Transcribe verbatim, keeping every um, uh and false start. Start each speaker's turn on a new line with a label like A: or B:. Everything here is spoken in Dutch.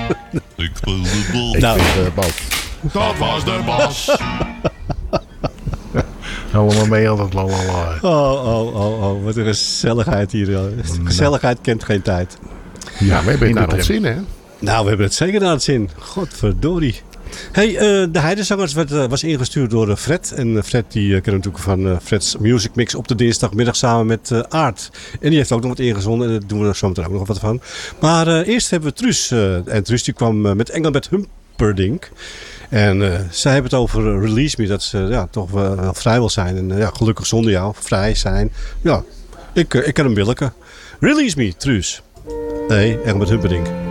A: Ik speel de bal.
B: Nou,
C: de bal.
A: Dat was de bas.
C: Allemaal mee altijd lalala.
B: Oh, oh, oh, oh, wat een gezelligheid hier. joh. Gezelligheid kent geen tijd.
C: Ja, we hebben het naar ons zin, hè?
B: Nou, we hebben het zeker naar het zin. Godverdorie. Hey, uh, de Heidezangers werd, uh, was ingestuurd door uh, Fred. En uh, Fred die uh, kennen natuurlijk van uh, Fred's Music Mix op de dinsdagmiddag samen met uh, Aart. En die heeft ook nog wat ingezonden en daar doen we er zo meteen ook nog wat van. Maar uh, eerst hebben we Truus. Uh, en Truus die kwam uh, met Engelbert Humperdinck. En uh, zij hebben het over uh, Release Me. Dat ze ja, toch wel uh, vrij wil zijn. En uh, ja, gelukkig zonder jou. Vrij zijn. Ja, ik, uh, ik ken hem billijken. Release Me, Truus. Nee, Engelbert Humperdinck.